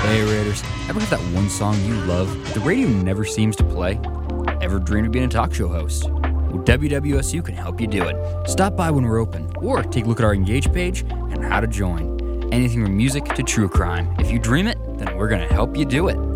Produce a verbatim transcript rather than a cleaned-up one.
Hey Raiders, ever have that one song you love but the radio never seems to play? Ever dreamed of being a talk show host? Well, W W S U can help you do it. Stop by when we're open, or take a look at our Engage page and how to join. Anything from music to true crime. If you dream it, then we're going to help you do it.